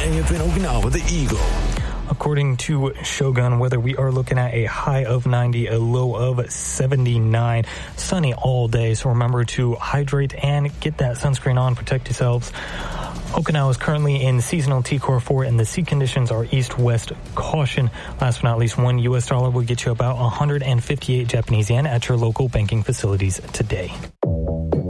90th in Okinawa, the Eagle. According to Shogun Weather, we are looking at a high of 90, a low of 79. Sunny all day, so remember to hydrate and get that sunscreen on. Protect yourselves. Okinawa is currently in seasonal T-Core 4, and the sea conditions are east-west caution. Last but not least, $1 US will get you about 158 Japanese yen at your local banking facilities today.